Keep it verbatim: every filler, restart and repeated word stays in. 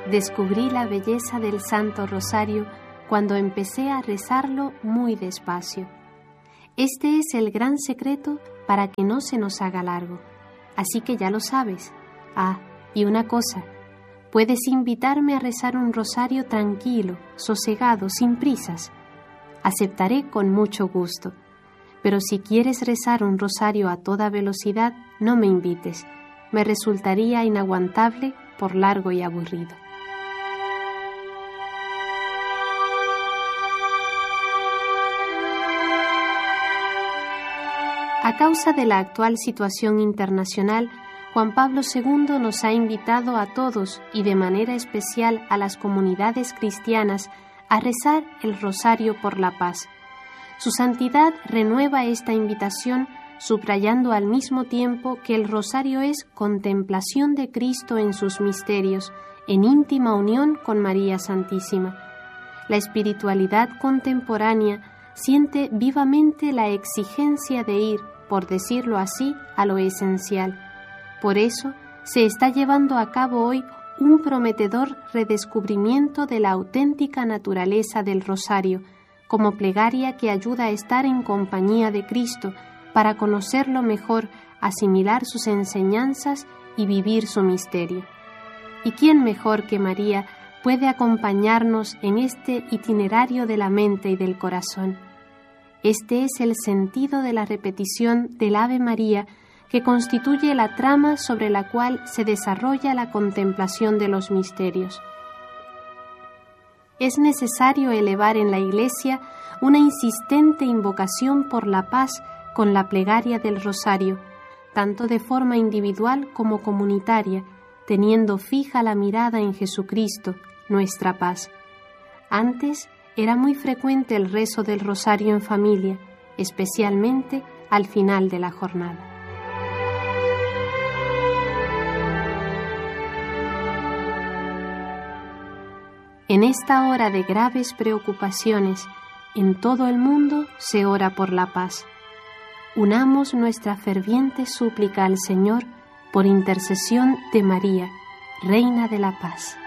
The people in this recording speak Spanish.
descubrí la belleza del Santo Rosario cuando empecé a rezarlo muy despacio. Este es el gran secreto para que no se nos haga largo. Así que ya lo sabes. Ah, y una cosa, puedes invitarme a rezar un rosario tranquilo, sosegado, sin prisas. Aceptaré con mucho gusto. Pero si quieres rezar un rosario a toda velocidad, no me invites. Me resultaría inaguantable por largo y aburrido. A causa de la actual situación internacional, Juan Pablo segundo nos ha invitado a todos y de manera especial a las comunidades cristianas a rezar el Rosario por la Paz. Su santidad renueva esta invitación subrayando al mismo tiempo que el Rosario es contemplación de Cristo en sus misterios, en íntima unión con María Santísima. La espiritualidad contemporánea siente vivamente la exigencia de ir, por decirlo así, a lo esencial. Por eso se está llevando a cabo hoy un prometedor redescubrimiento de la auténtica naturaleza del Rosario, como plegaria que ayuda a estar en compañía de Cristo para conocerlo mejor, asimilar sus enseñanzas y vivir su misterio. ¿Y quién mejor que María puede acompañarnos en este itinerario de la mente y del corazón? Este es el sentido de la repetición del Ave María que constituye la trama sobre la cual se desarrolla la contemplación de los misterios. Es necesario elevar en la Iglesia una insistente invocación por la paz con la plegaria del Rosario, tanto de forma individual como comunitaria, teniendo fija la mirada en Jesucristo, nuestra paz. Antes era muy frecuente el rezo del Rosario en familia, especialmente al final de la jornada. En esta hora de graves preocupaciones, en todo el mundo se ora por la paz. Unamos nuestra ferviente súplica al Señor por intercesión de María, Reina de la Paz.